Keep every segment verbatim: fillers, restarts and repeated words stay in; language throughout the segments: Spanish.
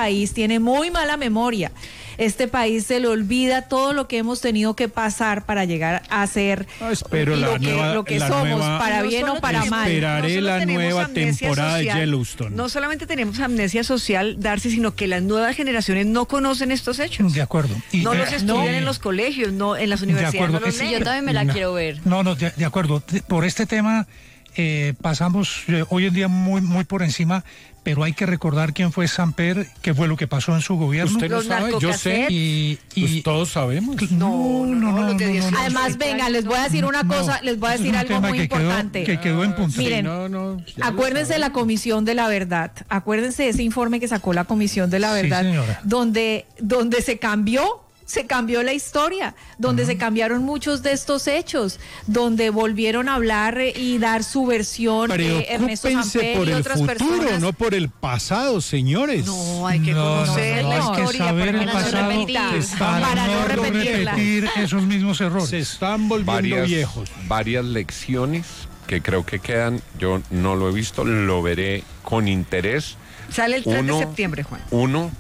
país tiene muy mala memoria. Este país se le olvida todo lo que hemos tenido que pasar para llegar a ser no, espero lo, la que, nueva, lo que la somos, nueva, para no bien o para tenemos, mal. Esperaré no la nueva temporada social, de Yellowstone. No solamente tenemos amnesia social, Darcy, sino que las nuevas generaciones no conocen estos hechos. De acuerdo. Y, no eh, los estudian no, en los colegios, no en las universidades. De No los acuerdo. leen. Yo también me la no, quiero ver. No, no, de, de acuerdo. Por este tema eh, pasamos eh, hoy en día muy, muy por encima, pero hay que recordar quién fue Samper, qué fue lo que pasó en su gobierno. Usted no Los sabe, yo sé. Y, y Pues todos sabemos. no, no, no, los de no, no, dieciocho. no. Además, venga, les voy a decir una cosa, No, les voy a eso decir es un algo tema muy que quedó- importante. que quedó en punto. Miren, no, no, ya lo acuérdense de sabemos. la Comisión de la Verdad, acuérdense de ese informe que sacó la Comisión de la Sí, Verdad, señora. donde, donde se cambió, se cambió la historia, donde se cambiaron muchos de estos hechos, donde volvieron a hablar eh, y dar su versión eh, Ernesto Preocúpense Samper por y el otras futuro, personas. no por el pasado, señores. No, hay que No, conocer no, la no, hay que historia saber para el no pasado repetir. Están- para no no repetirla. repetir esos mismos errores. Se están volviendo varias, viejos. varias lecciones que creo que quedan. Yo no lo he visto, lo veré con interés. Sale el tres Uno- de septiembre, Juan. Uno,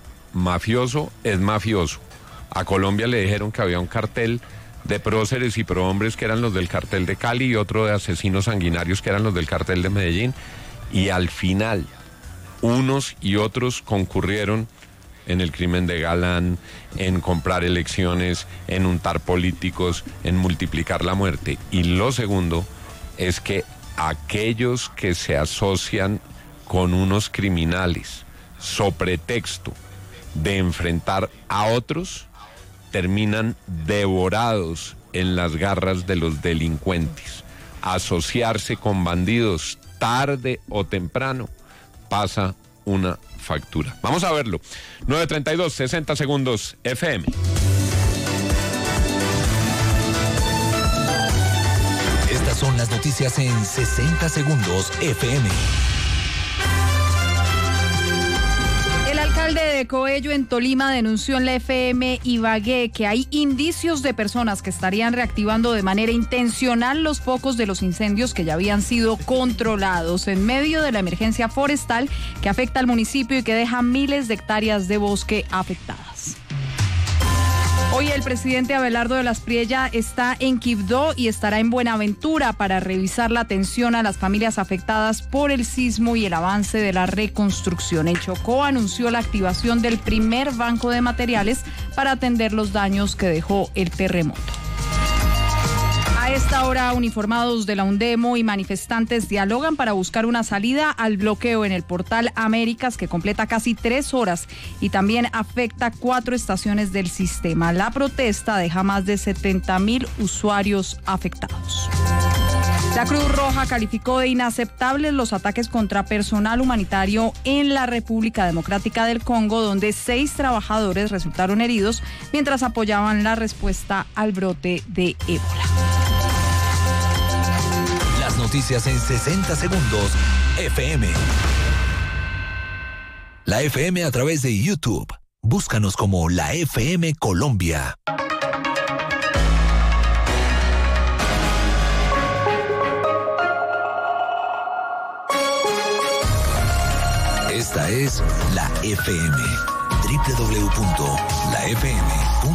mafioso es mafioso. A Colombia le dijeron que había un cartel de próceres y prohombres que eran los del cartel de Cali y otro de asesinos sanguinarios que eran los del cartel de Medellín. Y al final, unos y otros concurrieron en el crimen de Galán, en comprar elecciones, en untar políticos, en multiplicar la muerte. Y lo segundo es que aquellos que se asocian con unos criminales, so pretexto de enfrentar a otros, terminan devorados en las garras de los delincuentes. Asociarse con bandidos tarde o temprano pasa una factura. Vamos a verlo. nueve treinta y dos, sesenta segundos, F M. Estas son las noticias en sesenta segundos F M. El alcalde de Coello en Tolima denunció en la F M Ibagué que hay indicios de personas que estarían reactivando de manera intencional los focos de los incendios que ya habían sido controlados en medio de la emergencia forestal que afecta al municipio y que deja miles de hectáreas de bosque afectadas. Hoy el presidente Abelardo de las Priella está en Quibdó y estará en Buenaventura para revisar la atención a las familias afectadas por el sismo y el avance de la reconstrucción. En Chocó anunció la activación del primer banco de materiales para atender los daños que dejó el terremoto. A esta hora, uniformados de la UNDEMO y manifestantes dialogan para buscar una salida al bloqueo en el portal Américas, que completa casi tres horas y también afecta cuatro estaciones del sistema. La protesta deja más de setenta mil usuarios afectados. La Cruz Roja calificó de inaceptables los ataques contra personal humanitario en la República Democrática del Congo, donde seis trabajadores resultaron heridos mientras apoyaban la respuesta al brote de ébola. Las noticias en sesenta segundos F M. La F M a través de YouTube. Búscanos como la F M Colombia. Esta es la F M. doble u doble u doble u punto la f m punto com